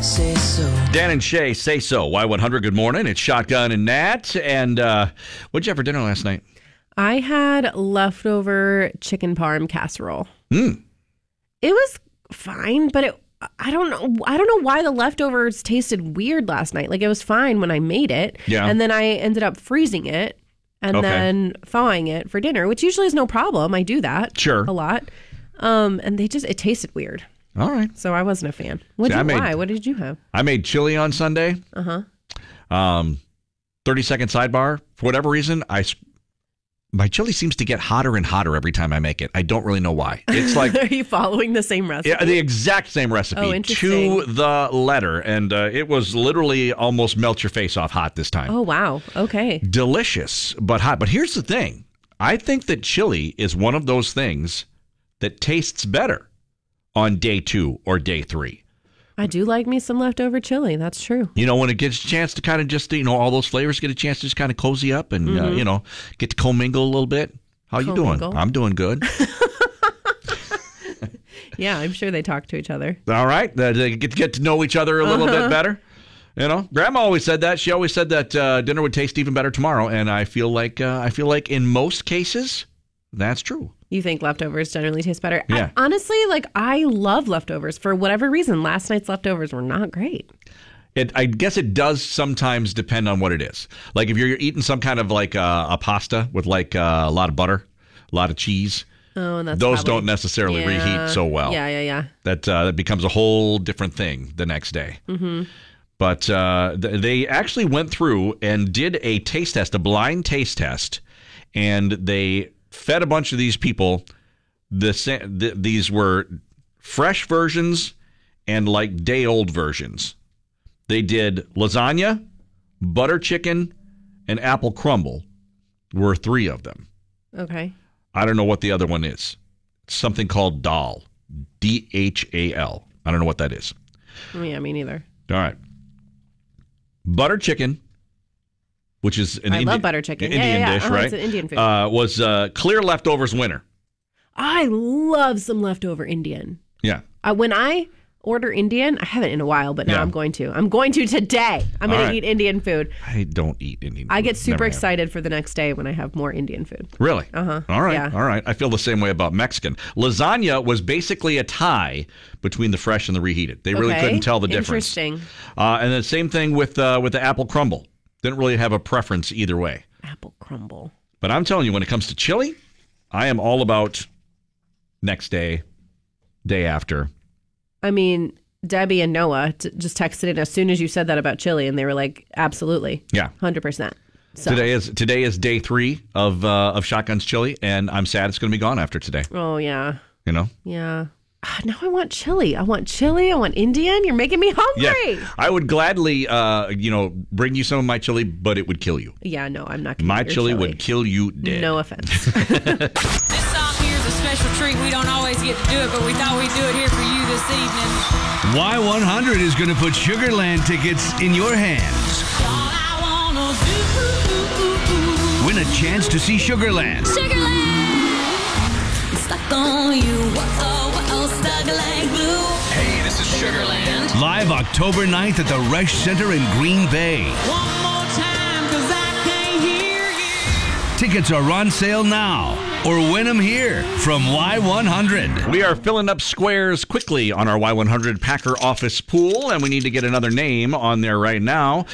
Say so. Dan and Shay, Say So. Y100, good morning. It's Shotgun and Nat. And what'd you have for dinner last night? I had leftover chicken parm casserole. It was fine, but I don't know why the leftovers tasted weird last night. Like, it was fine when I made it. Yeah. And then I ended up freezing it and then thawing it for dinner, which usually is no problem. I do that. Sure. A lot. And it tasted weird. All right. So I wasn't a fan. Why? What did you have? I made chili on Sunday. 30-second sidebar. For whatever reason, my chili seems to get hotter and hotter every time I make it. I don't really know why. It's like, are you following the same recipe? Yeah, the exact same recipe. Oh, interesting. To the letter. And it was literally almost melt your face off hot this time. Oh, wow. Okay. Delicious, but hot. But here's the thing. I think that chili is one of those things that tastes better on day 2 or day 3. I do like me some leftover chili. That's true. You know, when it gets a chance to kind of just, all those flavors get a chance to just kind of cozy up and, get to commingle a little bit. How you doing? I'm doing good. Yeah, I'm sure they talk to each other. All right. They get to know each other a little bit better. Grandma always said that. She always said that dinner would taste even better tomorrow. And I feel like in most cases, that's true. You think leftovers generally taste better? Yeah. Honestly, I love leftovers. For whatever reason, last night's leftovers were not great. I guess it does sometimes depend on what it is. Like if you're eating some kind of like a pasta with like a lot of butter, a lot of cheese. Oh, and those don't necessarily reheat so well. Yeah. That becomes a whole different thing the next day. Mm-hmm. But they actually went through and did a taste test, a blind taste test, and they fed a bunch of these people. These were fresh versions and like day-old versions. They did lasagna, butter chicken, and apple crumble were 3 of them. Okay. I don't know what the other one is. It's something called dal. D-H-A-L. I don't know what that is. Yeah, me neither. All right. Butter chicken, which is an love butter chicken. Indian dish, right? It's an Indian food. Was clear leftovers winner. I love some leftover Indian. Yeah. When I order Indian, I haven't in a while, but now I'm going to. I'm going to today. I'm going to eat Indian food. I don't eat Indian food. I get super excited for the next day when I have more Indian food. Really? Uh-huh. All right. Yeah. All right. I feel the same way about Mexican. Lasagna was basically a tie between the fresh and the reheated. They really couldn't tell the difference. Interesting. And the same thing with the apple crumble. Didn't really have a preference either way. Apple crumble. But I'm telling you, when it comes to chili, I am all about next day, day after. I mean, Debbie and Noah just texted in as soon as you said that about chili, and they were like, absolutely. Yeah. 100%. So. Today is day 3 of Shotgun's chili, and I'm sad it's going to be gone after today. Oh, yeah. Yeah. Now I want chili. I want Indian. You're making me hungry. Yeah, I would gladly, bring you some of my chili, but it would kill you. Yeah, no, I'm not going to My chili would kill you dead. No offense. This song here is a special treat. We don't always get to do it, but we thought we'd do it here for you this evening. Y100 is going to put Sugarland tickets in your hands. All I wanna do. Win a chance to see Sugarland. Sugarland! Stuck on you. Whoa, stuck like glue. Hey, this is Sugarland. Live October 9th at the Resch Center in Green Bay. One more time, 'cause I can't hear you. Tickets are on sale now, or win them here from Y100. We are filling up squares quickly on our Y100 Packer office pool, and we need to get another name on there right now.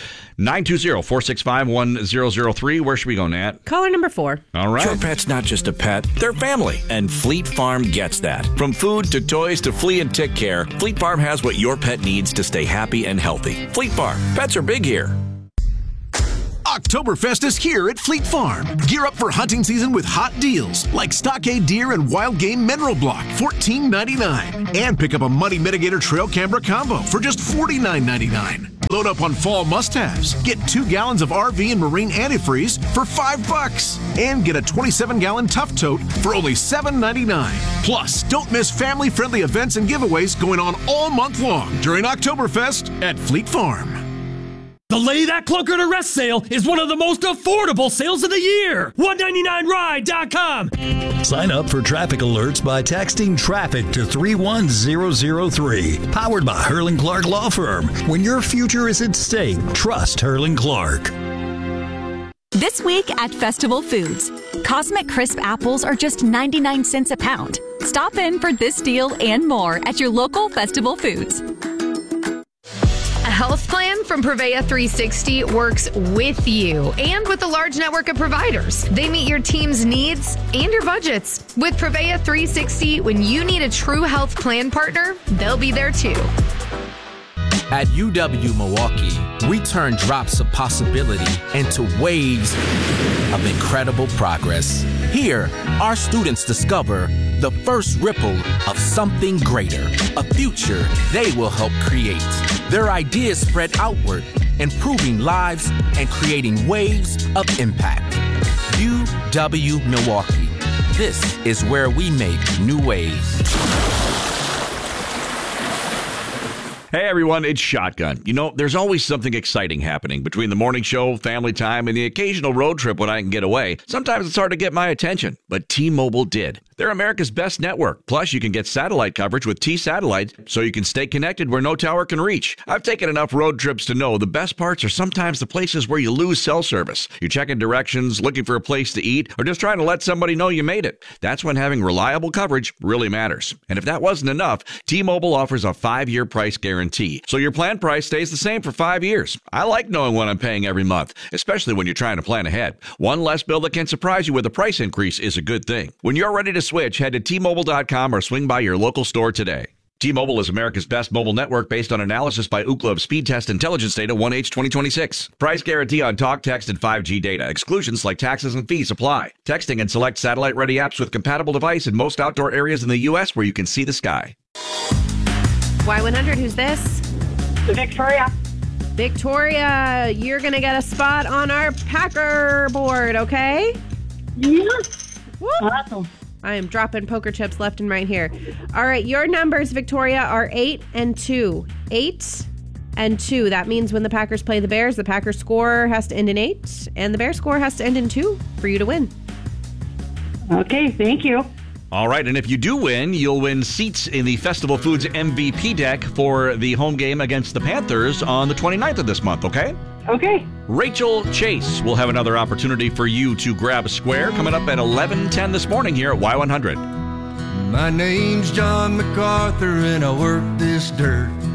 920-465-1003. Where should we go, Nat? Caller number 4. All right. Your pet's not just a pet, they're family, and Fleet Farm gets that. From food to toys to flea and tick care, Fleet Farm has what your pet needs to stay happy and healthy. Fleet Farm, pets are big here. Oktoberfest is here at Fleet Farm. Gear up for hunting season with hot deals like Stockade Deer and Wild Game Mineral Block, $14.99. And pick up a Muddy Mitigator Trail Camera Combo for just $49.99. Load up on fall must-haves. Get 2 gallons of RV and Marine antifreeze for $5. And get a 27-gallon Tough Tote for only $7.99. Plus, don't miss family-friendly events and giveaways going on all month long during Oktoberfest at Fleet Farm. The Lay That Clunker to Rest sale is one of the most affordable sales of the year. $199ride.com. Sign up for traffic alerts by texting traffic to 31003. Powered by Hurling Clark Law Firm. When your future is at stake, trust Hurling Clark. This week at Festival Foods, Cosmic Crisp apples are just 99 cents a pound. Stop in for this deal and more at your local Festival Foods. A health plan from Prevea 360 works with you and with a large network of providers. They meet your team's needs and your budgets. With Prevea 360, when you need a true health plan partner, they'll be there too. At UW Milwaukee, we turn drops of possibility into waves of incredible progress. Here, our students discover the first ripple of something greater, a future they will help create. Their ideas spread outward, improving lives and creating waves of impact. UW Milwaukee. This is where we make new waves. Hey everyone, it's Shotgun. You know, there's always something exciting happening between the morning show, family time, and the occasional road trip when I can get away. Sometimes it's hard to get my attention, but T-Mobile did. They're America's best network. Plus, you can get satellite coverage with T-Satellite so you can stay connected where no tower can reach. I've taken enough road trips to know the best parts are sometimes the places where you lose cell service. You're checking directions, looking for a place to eat, or just trying to let somebody know you made it. That's when having reliable coverage really matters. And if that wasn't enough, T-Mobile offers a 5-year price guarantee. So your plan price stays the same for 5 years. I like knowing what I'm paying every month, especially when you're trying to plan ahead. One less bill that can surprise you with a price increase is a good thing. When you're ready to switch, head to T-Mobile.com or swing by your local store today. T-Mobile is America's best mobile network based on analysis by Ookla of Speed Test Intelligence Data 1H 2026. Price guarantee on talk, text, and 5G data. Exclusions like taxes and fees apply. Texting and select satellite-ready apps with compatible device in most outdoor areas in the U.S. where you can see the sky. Y100, who's this? Victoria. Victoria, you're going to get a spot on our Packer board, okay? Yeah. Woo. Awesome. I am dropping poker chips left and right here. All right, your numbers, Victoria, are 8 and 2. 8 and 2. That means when the Packers play the Bears, the Packers score has to end in 8, and the Bears score has to end in 2 for you to win. Okay, thank you. All right, and if you do win, you'll win seats in the Festival Foods MVP deck for the home game against the Panthers on the 29th of this month, okay? Okay. Rachel Chase will have another opportunity for you to grab a square coming up at 11:10 this morning here at Y100. My name's John MacArthur and I work this dirt.